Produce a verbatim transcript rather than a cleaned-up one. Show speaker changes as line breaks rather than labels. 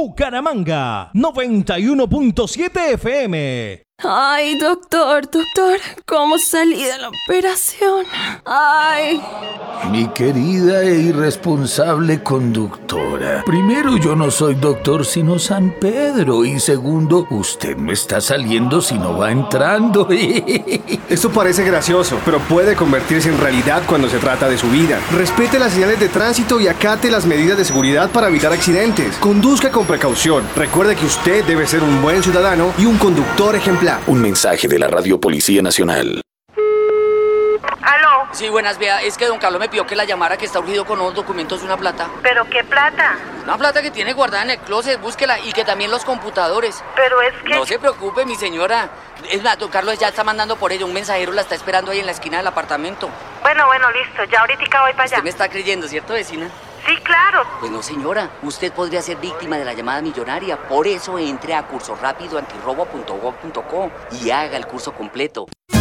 Bucaramanga, noventa y uno punto siete F M.
Ay, doctor, doctor, ¿cómo salí de la operación? Ay.
Mi querida e irresponsable conductora. Primero, yo no soy doctor sino San Pedro. Y segundo, usted no está saliendo sino va entrando.
Esto parece gracioso, pero puede convertirse en realidad cuando se trata de su vida. Respete las señales de tránsito y acate las medidas de seguridad para evitar accidentes. Conduzca con precaución. Recuerde que usted debe ser un buen ciudadano y un conductor ejemplar.
Un mensaje de la Radio Policía Nacional.
¿Aló?
Sí, buenas, vea, es que don Carlos me pidió que la llamara, que está urgido con unos documentos de una plata.
¿Pero qué plata?
Una plata que tiene guardada en el closet, búsquela, y que también los computadores.
Pero es que...
No se preocupe, mi señora. Es más, don Carlos ya está mandando por ella, un mensajero la está esperando ahí en la esquina del apartamento.
Bueno, bueno, listo, ya ahorita voy para allá.
Usted me está creyendo, ¿cierto, vecina?
Sí, claro.
Pues no, señora, usted podría ser víctima de la llamada millonaria. Por eso entre a curso rápido antirrobo punto gov punto co y haga el curso completo.